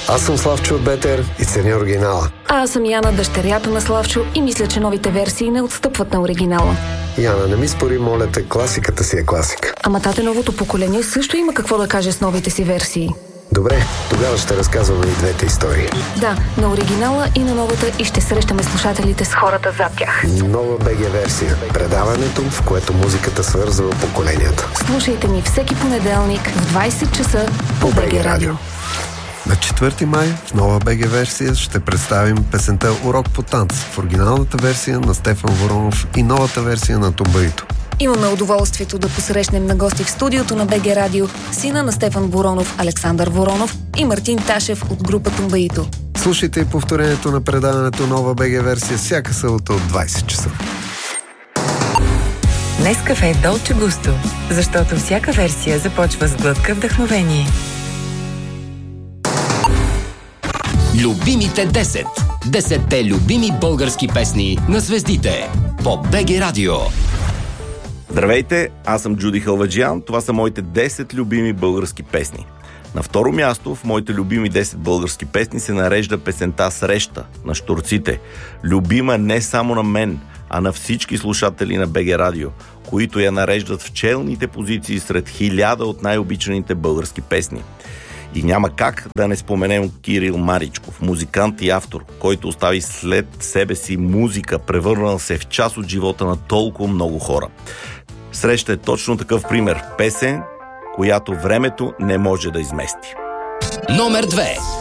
Аз съм Славчо от Бетер и ценя оригинала. А аз съм Яна, дъщерята на Славчо, и мисля, че новите версии не отстъпват на оригинала. Яна, не ми спори, моля те, класиката си е класика. Ама тате, новото поколение също има какво да каже с новите си версии. Добре, тогава ще разказваме и двете истории. Да, на оригинала и на новата, и ще срещаме слушателите с хората зад тях. Нова БГ версия. Предаването, в което музиката свързва поколенията. Слушайте ни всеки понеделник в 20 часа по БГ Радио. На 4 май в нова БГ версия ще представим песента "Урок по танц" в оригиналната версия на Стефан Воронов и новата версия на Тумбаито. Имаме удоволствието да посрещнем на гости в студиото на БГ Радио сина на Стефан Воронов, Александър Воронов, и Мартин Ташев от група Тумбаито. Слушайте и повторението на предаването "Нова БГ версия" всяка събота от 20 часа. Нескафе Долче Густо, защото всяка версия започва с глътка вдъхновение. Любимите 10. 10-те любими български песни на звездите по БГ Радио. Здравейте, аз съм Джуди Халваджиян. Това са моите 10 любими български песни. На второ място в моите любими 10 български песни се нарежда песента "Среща" на Щурците. Любима не само на мен, а на всички слушатели на БГ Радио, които я нареждат в челните позиции сред 1000 от най-обичаните български песни. И няма как да не споменем Кирил Маричков, музикант и автор, който остави след себе си музика, превърнала се в част от живота на толкова много хора. "Среща" е точно такъв пример. Песен, която времето не може да измести. Номер 2.